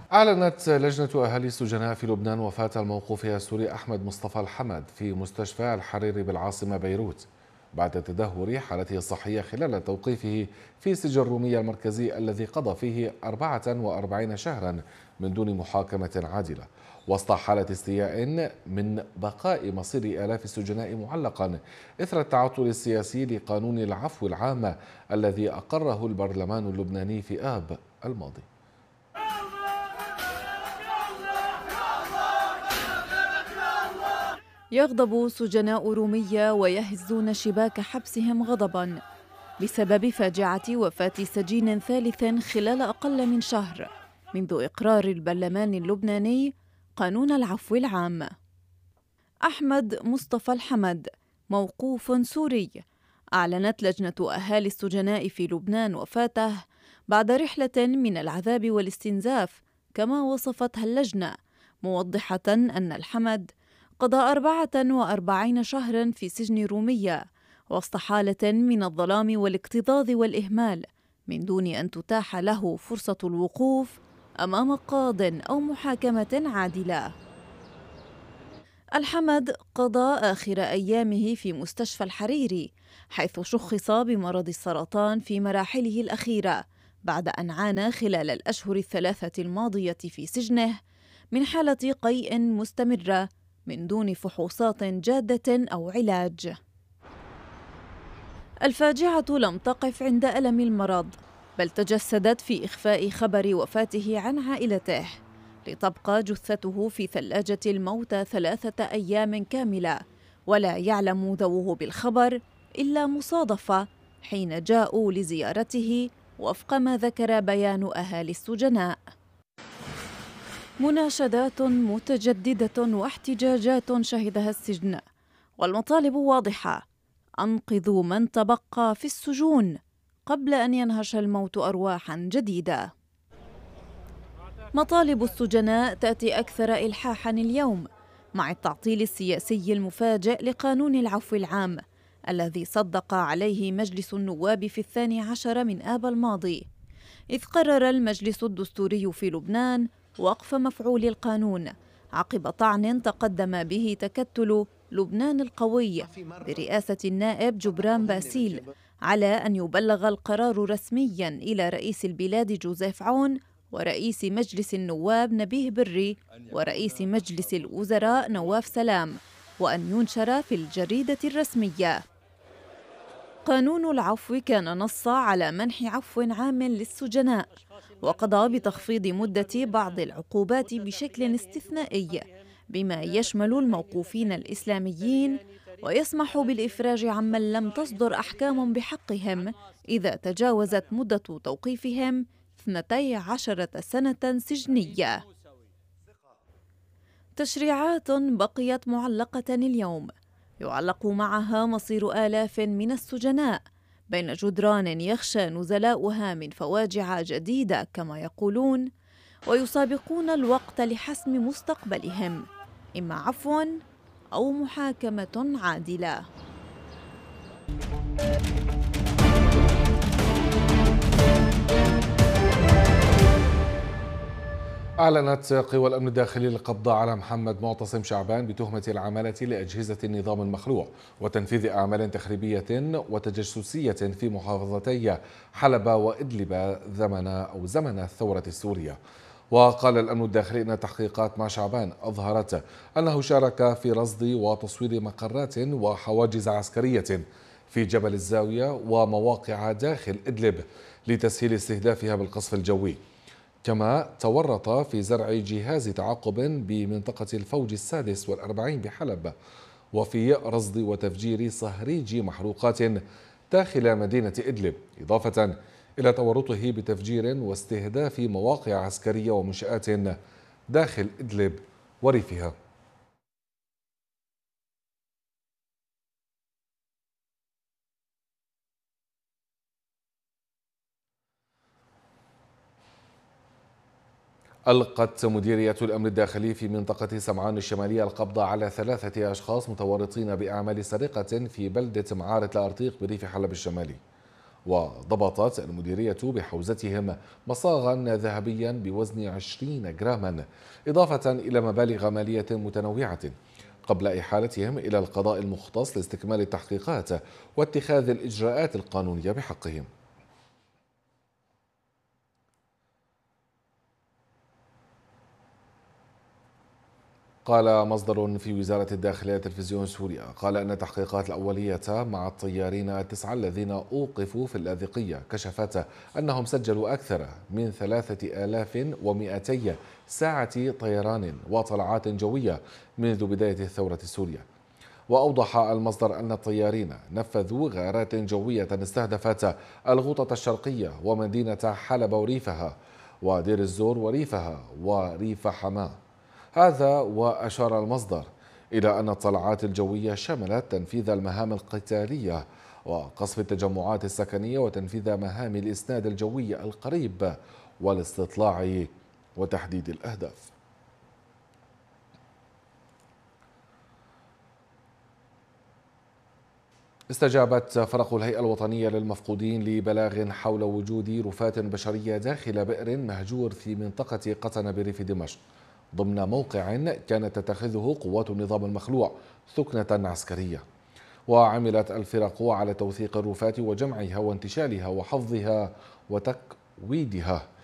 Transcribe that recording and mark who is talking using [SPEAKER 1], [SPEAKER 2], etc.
[SPEAKER 1] أعلنت لجنة أهالي السجناء في لبنان وفاة الموقوف السوري أحمد مصطفى الحمد في مستشفى الحريري بالعاصمة بيروت بعد تدهور حالته الصحية خلال توقيفه في سجن رومية المركزي الذي قضى فيه 44 شهرا من دون محاكمة عادلة، وسط حالة استياء من بقاء مصير آلاف السجناء معلقا إثر التعطل السياسي لقانون العفو العام الذي أقره البرلمان اللبناني في آب الماضي.
[SPEAKER 2] يغضب سجناء رومية ويهزون شباك حبسهم غضباً بسبب فاجعة وفاة سجين ثالث خلال أقل من شهر منذ إقرار البرلمان اللبناني قانون العفو العام. أحمد مصطفى الحمد موقوف سوري. أعلنت لجنة أهالي السجناء في لبنان وفاته بعد رحلة من العذاب والاستنزاف كما وصفتها اللجنة، موضحة أن الحمد قضى 44 شهرا في سجن رومية وسط حالة من الظلام والاكتظاظ والإهمال من دون أن تتاح له فرصة الوقوف أمام قاض أو محاكمة عادلة. الحمد قضى آخر أيامه في مستشفى الحريري حيث شخص بمرض السرطان في مراحله الأخيرة بعد أن عانى خلال الأشهر الثلاثة الماضية في سجنه من حالة قيء مستمرة من دون فحوصات جادة أو علاج. الفاجعة لم تقف عند ألم المرض، بل تجسدت في إخفاء خبر وفاته عن عائلته، لتبقى جثته في ثلاجة الموتى 3 أيام كاملة، ولا يعلم ذووه بالخبر إلا مصادفة حين جاءوا لزيارته وفق ما ذكر بيان أهالي السجناء. مناشدات متجددة واحتجاجات شهدها السجن، والمطالب واضحة: أنقذوا من تبقى في السجون قبل أن ينهش الموت أرواحا جديدة. مطالب السجناء تأتي أكثر إلحاحا اليوم مع التعطيل السياسي المفاجئ لقانون العفو العام الذي صدق عليه مجلس النواب في 12 من آب الماضي، إذ قرر المجلس الدستوري في لبنان وقف مفعول القانون عقب طعن تقدم به تكتل لبنان القوي برئاسة النائب جبران باسيل على أن يبلغ القرار رسمياً إلى رئيس البلاد جوزيف عون ورئيس مجلس النواب نبيه بري ورئيس مجلس الوزراء نواف سلام، وأن ينشر في الجريدة الرسمية. قانون العفو كان نص على منح عفو عام للسجناء، وقضى بتخفيض مدة بعض العقوبات بشكل استثنائي بما يشمل الموقوفين الإسلاميين، ويسمح بالإفراج عمن لم تصدر أحكام بحقهم إذا تجاوزت مدة توقيفهم 12 سنة سجنية. تشريعات بقيت معلقة اليوم يعلق معها مصير آلاف من السجناء بين جدران يخشى نزلاؤها من فواجع جديدة كما يقولون، ويسابقون الوقت لحسم مستقبلهم، إما عفو أو محاكمة عادلة.
[SPEAKER 1] أعلنت قوى الأمن الداخلي القبض على محمد معتصم شعبان بتهمة العمالة لأجهزة النظام المخلوع وتنفيذ أعمال تخريبية وتجسسية في محافظتي حلب وإدلب زمن الثورة السورية. وقال الأمن الداخلي أن التحقيقات مع شعبان أظهرت أنه شارك في رصد وتصوير مقرات وحواجز عسكرية في جبل الزاوية ومواقع داخل إدلب لتسهيل استهدافها بالقصف الجوي، كما تورط في زرع جهاز تعقب بمنطقة الفوج 46 بحلب وفي رصد وتفجير صهريج محروقات داخل مدينة إدلب، إضافة إلى تورطه بتفجير واستهداف مواقع عسكرية ومنشآت داخل إدلب وريفها. ألقت مديرية الأمن الداخلي في منطقة سمعان الشمالية القبض على 3 أشخاص متورطين بأعمال سرقة في بلدة معارة الأرطيق بريف حلب الشمالي. وضبطت المديرية بحوزتهم مصاغا ذهبيا بوزن 20 جراما، إضافة إلى مبالغ مالية متنوعة، قبل إحالتهم إلى القضاء المختص لاستكمال التحقيقات واتخاذ الإجراءات القانونية بحقهم. قال مصدر في وزارة الداخلية تلفزيون سوريا قال أن التحقيقات الأولية مع الطيارين التسعة الذين أوقفوا في اللاذقية كشفت أنهم سجلوا أكثر من 3200 ساعة طيران وطلعات جوية منذ بداية الثورة السورية. وأوضح المصدر أن الطيارين نفذوا غارات جوية استهدفت الغوطة الشرقية ومدينة حلب وريفها ودير الزور وريفها وريف حماه. هذا وأشار المصدر إلى أن الطلعات الجوية شملت تنفيذ المهام القتالية وقصف التجمعات السكنية وتنفيذ مهام الإسناد الجوي القريب والاستطلاع وتحديد الأهداف. استجابت فرق الهيئة الوطنية للمفقودين لبلاغ حول وجود رفات بشرية داخل بئر مهجور في منطقة قطن بريف دمشق ضمن موقع كانت تتخذه قوات النظام المخلوع ثكنة عسكرية. وعملت الفرق على توثيق الرفات وجمعها وانتشالها وحفظها وتكويدها